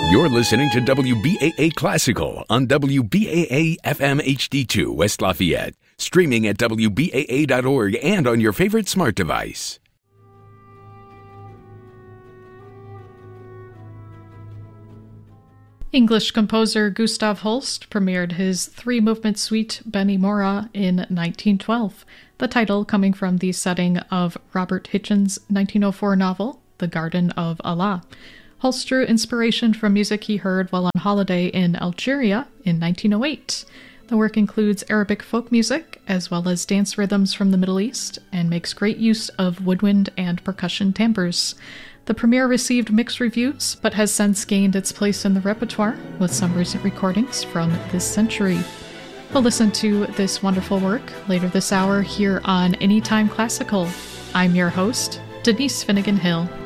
You're listening to WBAA Classical on WBAA FM HD2 West Lafayette, streaming at WBAA.org and on your favorite smart device. English composer Gustav Holst premiered his three-movement suite Benny-Morah in 1912, the title coming from the setting of Robert Hitchens' 1904 novel, The Garden of Allah. Holst drew inspiration from music he heard while on holiday in Algeria in 1908. The work includes Arabic folk music, as well as dance rhythms from the Middle East, and makes great use of woodwind and percussion timbres. The premiere received mixed reviews, but has since gained its place in the repertoire, with some recent recordings from this century. We'll listen to this wonderful work later this hour here on Anytime Classical. I'm your host, Denise Finnegan Hill.